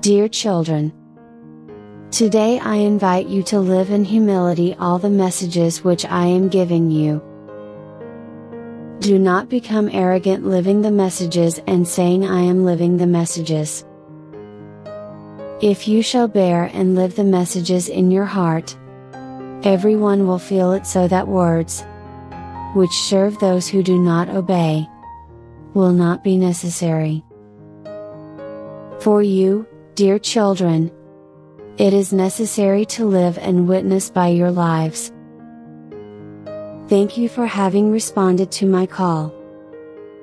Dear children, today I invite you to live in humility all the messages which I am giving you. Do not become arrogant living the messages and saying I am living the messages. If you shall bear and live the messages in your heart, everyone will feel it, so that words, which serve those who do not obey, will not be necessary. For you, dear children, it is necessary to live and witness by your lives. Thank you for having responded to my call.